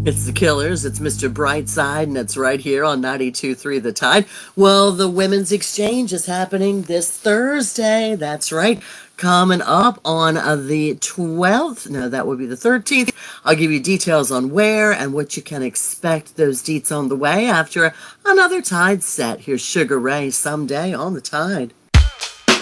It's the Killers. It's Mr. Brightside, and it's right here on 92.3 The Tide. Well, the Women's Exchange is happening this Thursday. That's right. Coming up on the 12th. No, that would be the 13th. I'll give you details on where and what you can expect. Those deets on the way after another Tide set. Here's Sugar Ray someday on the Tide.